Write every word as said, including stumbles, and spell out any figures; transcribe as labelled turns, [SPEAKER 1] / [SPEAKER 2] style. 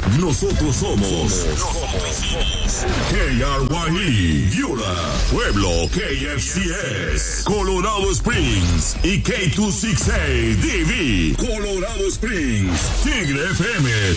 [SPEAKER 1] Nosotros somos, nosotros somos K R Y E, Yura, Pueblo, K F C S, Colorado Springs y K dos sesenta y ocho D V, Colorado Springs, Tigre F M,